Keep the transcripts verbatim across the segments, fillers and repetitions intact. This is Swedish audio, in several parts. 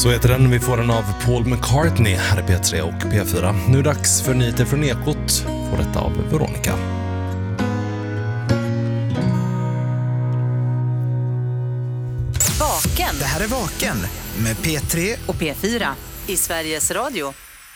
Så heter den. Vi får den av Paul McCartney här i P tre och P fyra. Nu är det dags för nyheter från Ekot. Får detta av Veronica. Vaken. Det här är Vaken med P tre och P fyra i Sveriges Radio.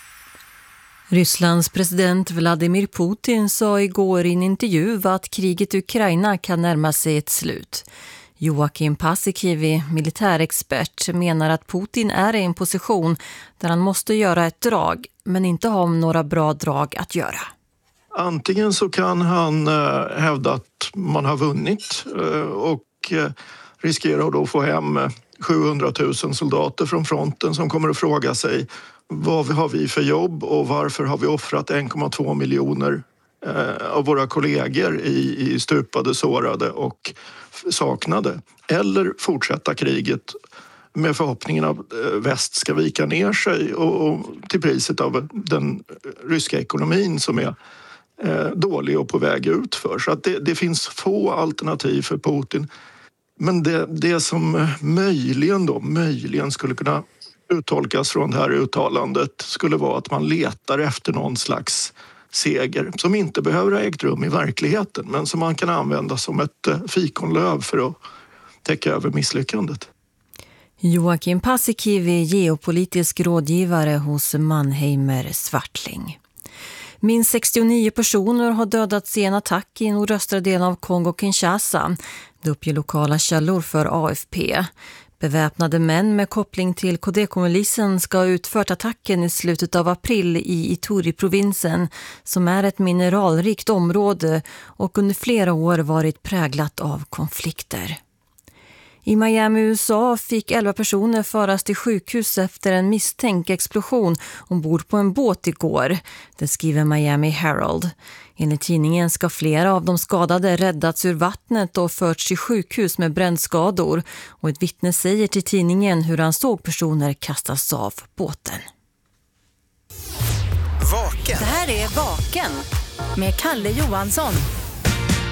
Rysslands president Vladimir Putin sa igår i en intervju att kriget i Ukraina kan närma sig ett slut. Joakim Paasikivi, militärexpert, menar att Putin är i en position där han måste göra ett drag, men inte ha några bra drag att göra. Antingen så kan han eh, hävda att man har vunnit eh, och eh, riskerar då att få hem sjuhundratusen soldater från fronten som kommer att fråga sig vad har vi för jobb och varför har vi offrat en komma två miljoner eh, av våra kollegor i, i stupade, sårade och saknade. Eller fortsätta kriget med förhoppningen att väst ska vika ner sig och, och till priset av den ryska ekonomin som är eh, dålig och på väg ut för. Så att det, det finns få alternativ för Putin. Men det, det som möjligen då, möjligen skulle kunna uttolkas från det här uttalandet skulle vara att man letar efter någon slags seger som inte behöver ha ägt rum i verkligheten men som man kan använda som ett fikonlöv för att täcka över misslyckandet. Joakim Paasikivi, geopolitisk rådgivare hos Mannheimer Swartling. Minst sextionio personer har dödats i en attack i nordöstra delen av Kongo-Kinshasa. Det uppger lokala källor för A F P. Beväpnade män med koppling till Codeco-milisen ska ha utfört attacken i slutet av april i Ituri-provinsen som är ett mineralrikt område och under flera år varit präglat av konflikter. I Miami, U S A fick elva personer föras till sjukhus efter en misstänkt explosion ombord på en båt igår. Det skriver Miami Herald. Enligt tidningen ska flera av de skadade räddats ur vattnet och förts till sjukhus med brännskador. Och ett vittne säger till tidningen hur han såg personer kastas av båten. Vaken. Det här är Vaken med Kalle Johansson.